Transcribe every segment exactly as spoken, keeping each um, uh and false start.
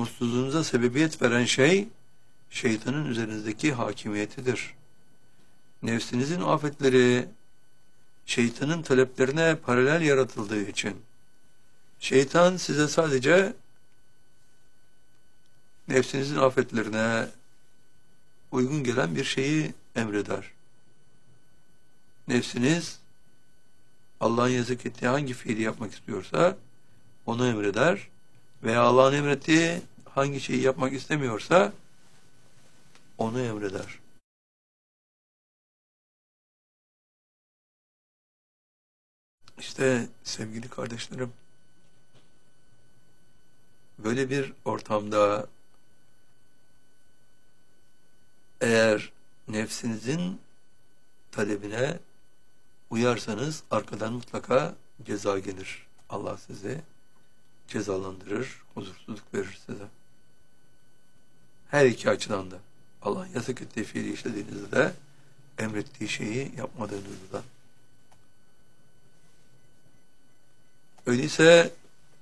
mutsuzluğunuza sebebiyet veren şey, şeytanın üzerinizdeki hakimiyetidir. Nefsinizin afetleri, şeytanın taleplerine paralel yaratıldığı için, şeytan size sadece nefsinizin afetlerine uygun gelen bir şeyi emreder. Nefsiniz, Allah'ın yasak ettiği hangi fiili yapmak istiyorsa, onu emreder veya Allah'ın emrettiği hangi şeyi yapmak istemiyorsa, onu emreder. İşte sevgili kardeşlerim, böyle bir ortamda eğer nefsinizin talebine uyarsanız arkadan mutlaka ceza gelir. Allah sizi cezalandırır, huzursuzluk verir size. Her iki açıdan da. Allah'ın yasak ettiği fiili işlediğinizde de, emrettiği şeyi yapmadığınızda da. Öyleyse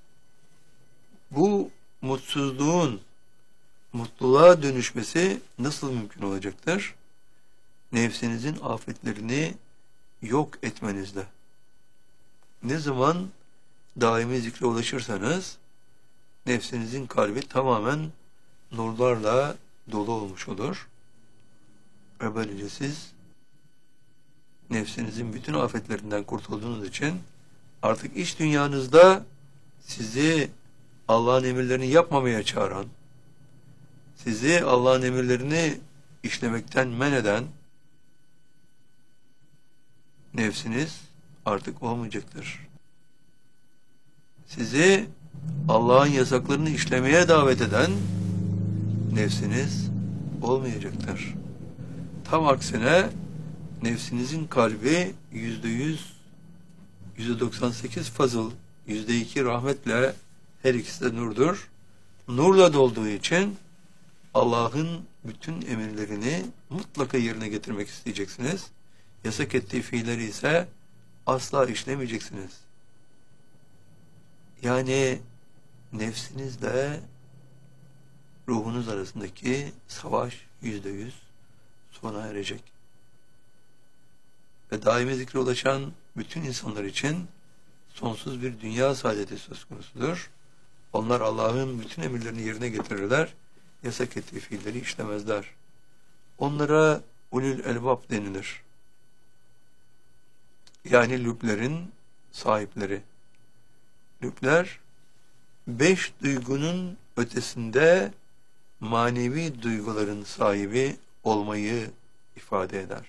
bu mutsuzluğun mutluluğa dönüşmesi nasıl mümkün olacaktır? Nefsinizin afetlerini yok etmenizle. Ne zaman daimi zikre ulaşırsanız, nefsinizin kalbi tamamen nurlarla dolu olmuş olur. Ve böylece siz nefsinizin bütün afetlerinden kurtulduğunuz için artık iç dünyanızda sizi Allah'ın emirlerini yapmamaya çağıran, sizi Allah'ın emirlerini işlemekten men eden nefsiniz artık olmayacaktır. Sizi Allah'ın yasaklarını işlemeye davet eden nefsiniz olmayacaktır. Tam aksine nefsinizin kalbi yüzde yüz, yüzde doksan sekiz fazıl, yüzde iki rahmetle, her ikisi de nurdur. Nurla dolduğu için Allah'ın bütün emirlerini mutlaka yerine getirmek isteyeceksiniz. Yasak ettiği fiilleri ise asla işlemeyeceksiniz. Yani nefsinizle ruhunuz arasındaki savaş yüzde yüz sona erecek. Ve daimi zikre ulaşan bütün insanlar için sonsuz bir dünya saadeti söz konusudur. Onlar Allah'ın bütün emirlerini yerine getirirler, yasak ettiği fiilleri işlemezler. Onlara ulul elbab denilir. Yani lüblerin sahipleri. Lübler, beş duygunun ötesinde manevi duyguların sahibi olmayı ifade eder.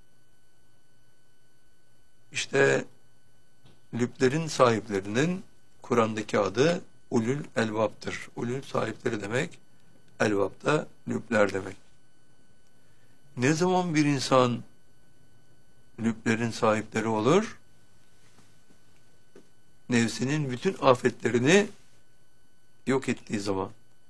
İşte lüblerin sahiplerinin Kur'an'daki adı ulul elbaptır. Ulul sahipleri demek, elbap da lübler demek. Ne zaman bir insan lüblerin sahipleri olur? Nefsinin bütün afetlerini yok ettiği zaman.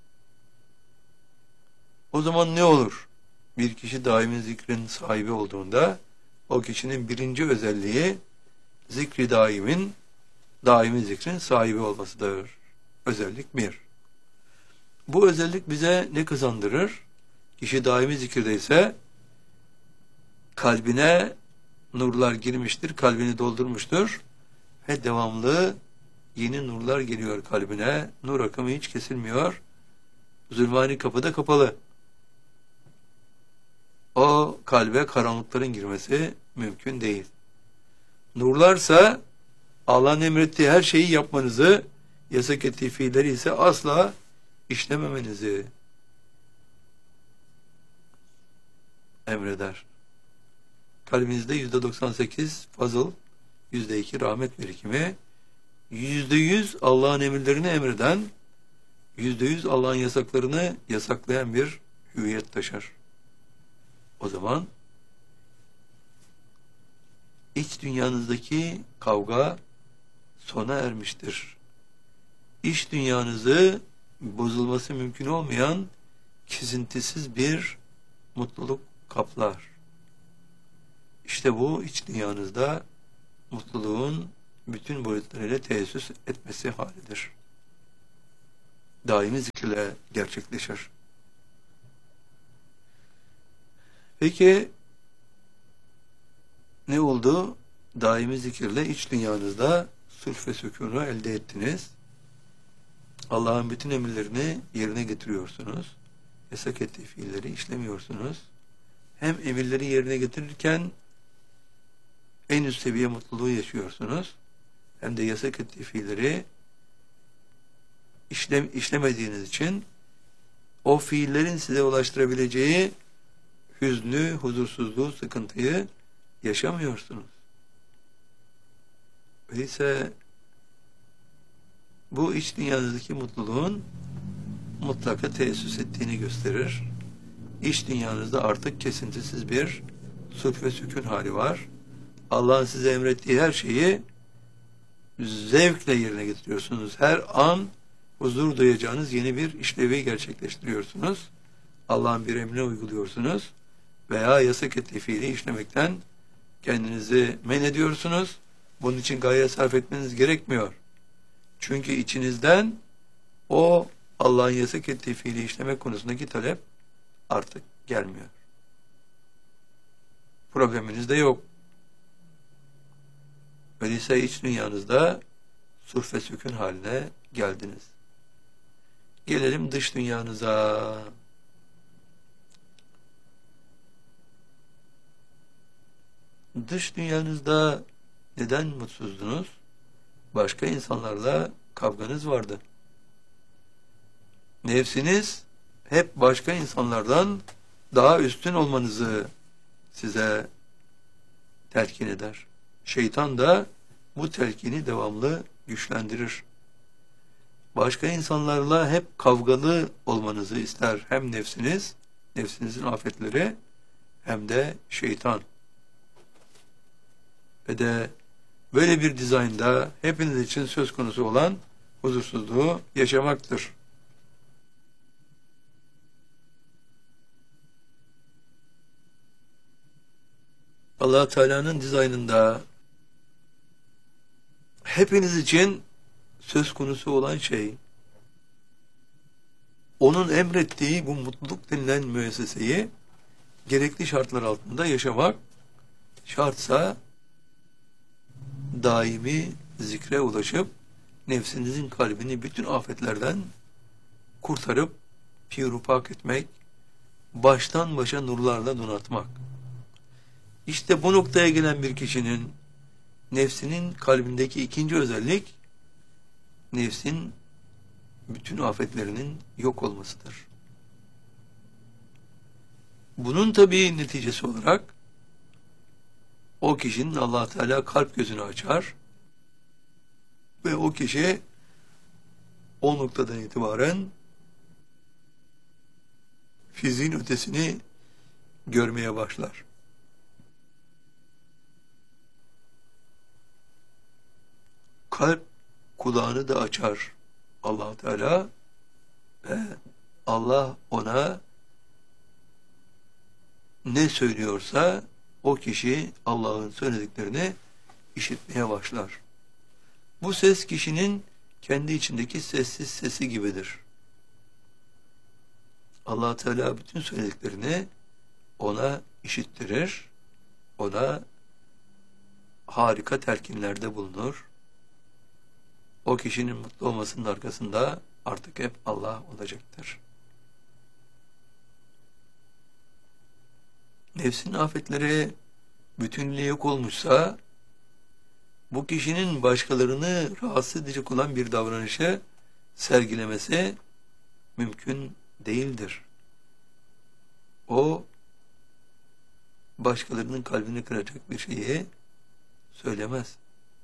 O zaman ne olur? Bir kişi daimi zikrin sahibi olduğunda, o kişinin birinci özelliği zikri daimin, daimi zikrin sahibi olmasıdır. Özellik bir. Bu özellik bize ne kazandırır? Kişi daimi zikirdeyse kalbine nurlar girmiştir, kalbini doldurmuştur ve devamlı yeni nurlar geliyor kalbine. Nur akımı hiç kesilmiyor. Zulmani kapı da kapalı. O kalbe karanlıkların girmesi mümkün değil. Nurlarsa Allah'ın emrettiği her şeyi yapmanızı, yasak ettiği fiilleri ise asla işlememenizi emreder. Kalbinizde yüzde doksan sekiz fazıl, yüzde iki rahmet birikimi, yüzde yüz Allah'ın emirlerini emreden, yüzde yüz Allah'ın yasaklarını yasaklayan bir hüviyet taşır. O zaman iç dünyanızdaki kavga sona ermiştir. İç dünyanızı bozulması mümkün olmayan kesintisiz bir mutluluk kaplar. İşte bu iç dünyanızda mutluluğun bütün boyutlarıyla teessüs etmesi halidir. daimi zikirle gerçekleşir. Peki ne oldu? Daimi zikirle iç dünyanızda sulh ve sükûnu elde ettiniz. Allah'ın bütün emirlerini yerine getiriyorsunuz. Yasak ettiği fiilleri işlemiyorsunuz. Hem emirleri yerine getirirken en üst seviye mutluluğu yaşıyorsunuz. Hem de yasak ettiği fiilleri işlem, işlemediğiniz için o fiillerin size ulaştırabileceği hüznü, huzursuzluğu, sıkıntıyı yaşamıyorsunuz. Öyleyse bu iç dünyanızdaki mutluluğun mutlaka teessüs ettiğini gösterir. İç dünyanızda artık kesintisiz bir sulh ve sükun hali var. Allah'ın size emrettiği her şeyi zevkle yerine getiriyorsunuz. Her an huzur duyacağınız yeni bir işlevi gerçekleştiriyorsunuz. Allah'ın bir emrini uyguluyorsunuz veya yasak ettiği fiili işlemekten kendinizi men ediyorsunuz. Bunun için gaye sarf etmeniz gerekmiyor. Çünkü içinizden o Allah'ın yasak ettiği fiili işlemek konusundaki talep artık gelmiyor. Probleminiz de yok. Öyleyse iç dünyanızda sulh ve sükun haline geldiniz. Gelelim dış dünyanıza. Dış dünyanızda neden mutsuzdunuz? Başka insanlarla kavganız vardı. Nefsiniz hep başka insanlardan daha üstün olmanızı size telkin eder. Şeytan da bu telkini devamlı güçlendirir. Başka insanlarla hep kavgalı olmanızı ister hem nefsiniz, nefsinizin afetleri hem de şeytan. Ve de böyle bir dizaynda hepiniz için söz konusu olan huzursuzluğu yaşamaktır. Allah Teala'nın dizaynında hepiniz için söz konusu olan şey, onun emrettiği bu mutluluk denilen müesseseyi gerekli şartlar altında yaşamak, şartsa daimi zikre ulaşıp nefsinizin kalbini bütün afetlerden kurtarıp pirupak etmek, baştan başa nurlarla donatmak. İşte bu noktaya gelen bir kişinin nefsinin kalbindeki ikinci özellik, nefsin bütün afetlerinin yok olmasıdır. Bunun tabii neticesi olarak o kişinin Allah Teala kalp gözünü açar ve o kişi o noktadan itibaren fiziğin ötesini görmeye başlar. Kalp kulağını da açar Allah Teala ve Allah ona ne söylüyorsa o kişi Allah'ın söylediklerini işitmeye başlar. Bu ses kişinin kendi içindeki sessiz sesi gibidir. Allah Teala bütün söylediklerini ona işittirir, ona harika telkinlerde bulunur. O kişinin mutlu olmasının arkasında artık hep Allah olacaktır. Nefsin afetleri bütünlüğü yok olmuşsa, bu kişinin başkalarını rahatsız edecek olan bir davranışı sergilemesi mümkün değildir. O, başkalarının kalbini kıracak bir şeyi söylemez.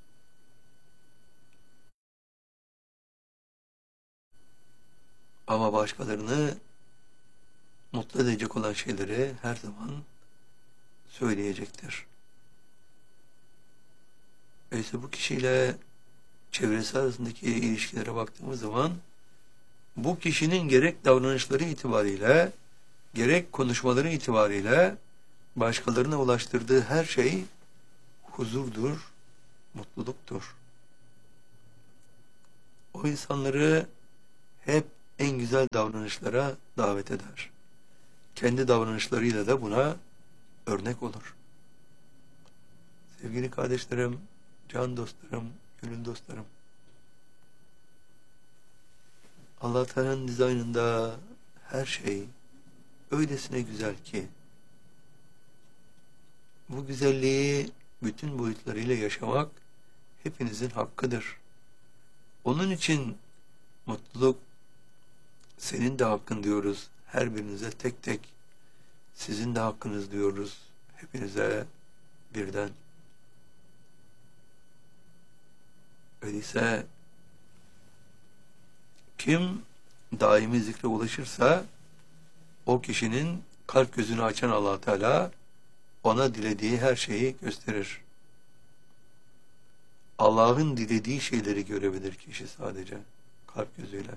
Ama başkalarını mutlu edecek olan şeyleri her zaman söyleyecektir. Öyleyse bu kişiyle çevresi arasındaki ilişkilere baktığımız zaman bu kişinin gerek davranışları itibariyle gerek konuşmaları itibariyle başkalarına ulaştırdığı her şey huzurdur, mutluluktur. O insanları hep en güzel davranışlara davet eder. Kendi davranışlarıyla da buna örnek olur. Sevgili kardeşlerim, can dostlarım, gönül dostlarım, Allah Teala'nın dizaynında her şey öylesine güzel ki bu güzelliği bütün boyutlarıyla yaşamak hepinizin hakkıdır. Onun için mutluluk senin de hakkın diyoruz. Her birinize tek tek sizin de hakkınız diyoruz. Hepinize birden. Öyleyse kim daimi zikre ulaşırsa o kişinin kalp gözünü açan Allah Teala ona dilediği her şeyi gösterir. Allah'ın dilediği şeyleri görebilir kişi sadece kalp gözüyle.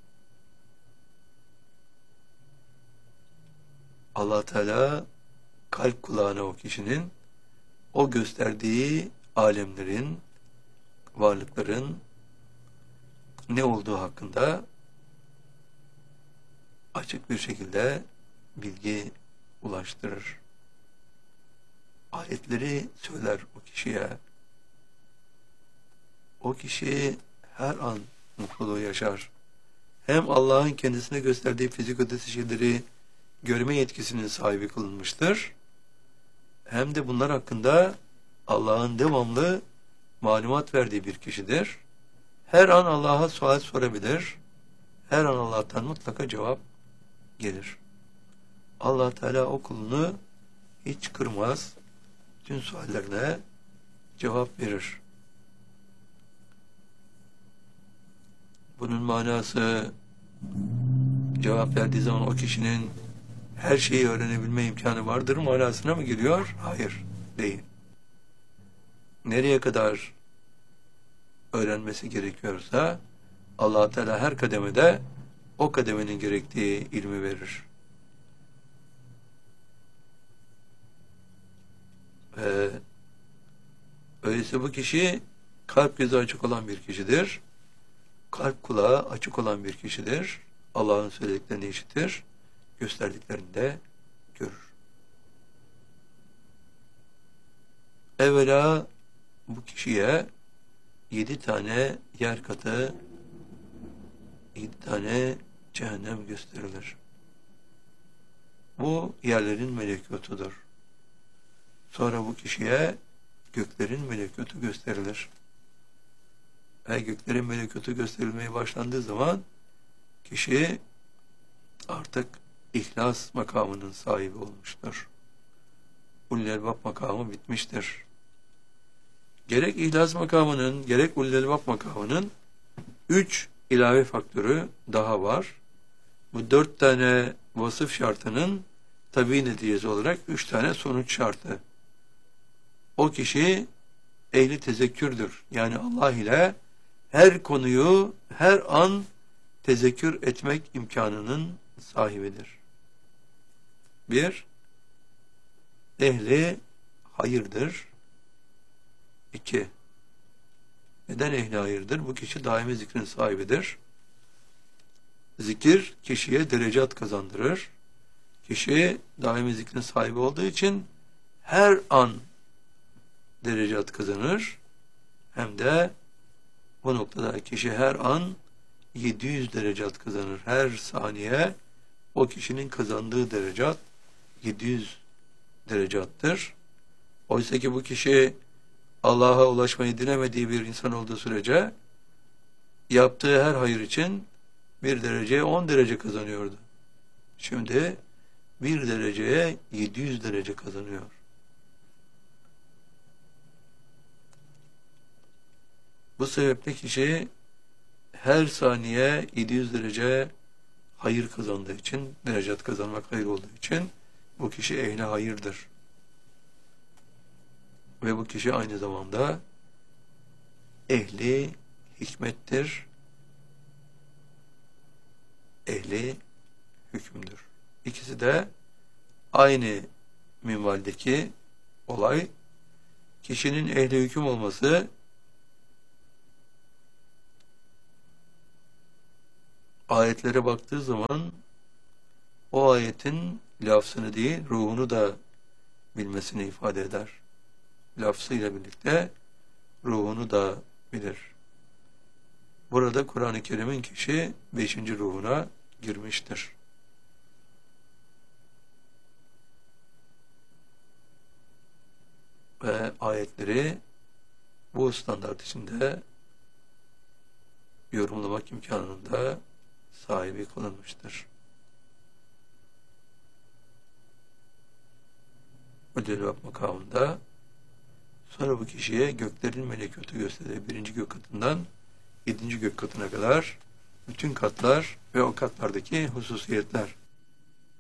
Allah Teala kalp kulağına o kişinin o gösterdiği alemlerin, varlıkların ne olduğu hakkında açık bir şekilde bilgi ulaştırır. Ayetleri söyler o kişiye. O kişi her an mutluluğu yaşar. Hem Allah'ın kendisine gösterdiği fizik ötesi şeyleri görme yetkisinin sahibi kılınmıştır. Hem de bunlar hakkında Allah'ın devamlı malumat verdiği bir kişidir. Her an Allah'a sual sorabilir. Her an Allah'tan mutlaka cevap gelir. Allah Teala o kulunu hiç kırmaz. Tüm suallerine cevap verir. Bunun manası cevap verdiği zaman o kişinin her şeyi öğrenebilme imkanı vardır manasına mı geliyor? Hayır, değil. Nereye kadar öğrenmesi gerekiyorsa Allah Teala her kademede o kademenin gerektiği ilmi verir. Ee, öyleyse bu kişi kalp gözü açık olan bir kişidir. Kalp kulağı açık olan bir kişidir. Allah'ın söylediklerini işitir. Gösterdiklerini de görür. Evvela bu kişiye yedi tane yer katı, yedi tane cehennem gösterilir. Bu yerlerin melekutudur. Sonra bu kişiye göklerin melekutu gösterilir. Ve göklerin melekutu gösterilmeye başlandığı zaman kişi artık ihlas makamının sahibi olmuştur. Ulul Elbab makamı bitmiştir. Gerek ihlas makamının, gerek Ulul Elbab makamının üç ilave faktörü daha var. Bu dört tane vasıf şartının tabii neticesi olarak üç tane sonuç şartı. O kişi ehli tezekkürdür. Yani Allah ile her konuyu her an tezekkür etmek imkanının sahibidir. Bir, ehli hayırdır. İki, neden ehli hayırdır? Bu kişi daimi zikrin sahibidir. Zikir kişiye derecat kazandırır. Kişi daimi zikrin sahibi olduğu için her an derecat kazanır. Hem de bu noktada kişi her an yedi yüz derecat kazanır. Her saniye o kişinin kazandığı derecat yedi yüz derecattır. Oysa ki bu kişi Allah'a ulaşmayı dilemediği bir insan olduğu sürece yaptığı her hayır için bir dereceye on derece kazanıyordu. Şimdi bir dereceye yedi yüz derece kazanıyor. Bu sebeple kişi her saniye yedi yüz derece hayır kazandığı için, derecat kazanmak hayır olduğu için bu kişi ehli hayırdır. Ve bu kişi aynı zamanda ehli hikmettir, ehli hükümdür. İkisi de aynı minvaldeki olay. Kişinin ehli hüküm olması ayetlere baktığı zaman o ayetin lafzını değil, ruhunu da bilmesini ifade eder. Lafzıyla birlikte ruhunu da bilir. Burada Kur'an-ı Kerim'in kişi beşinci ruhuna girmiştir. Ve ayetleri bu standart içinde yorumlamak imkanının da sahibi kılınmıştır. Ödül makamında sonra bu kişiye göklerin melekûtü gösterdiği birinci gök katından yedinci gök katına kadar bütün katlar ve o katlardaki hususiyetler